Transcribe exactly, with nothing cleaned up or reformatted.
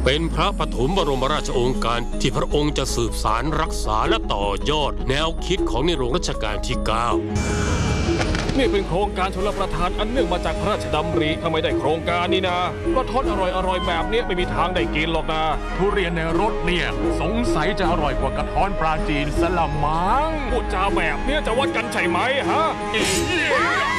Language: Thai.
เป็นพระปฐมบรมราชโองการที่พระองค์จะสืบสารรักษาและต่อยอดแนวคิดของในหลวงรัชกาลที่เก้านี่เป็นโครงการชลประทานอันเนื่องมาจากพระราชดำริถ้าไม่ได้โครงการนี้นะก็ทอดอร่อยๆแบบนี้ไม่มีทางได้กินหรอกนะทุเรียนในรถเนี่ยสงสัยจะอร่อยกว่ากระท้อนปลาจีนสละมังพูดจาแบบนี้จะวัดกันใช่ไหมฮะ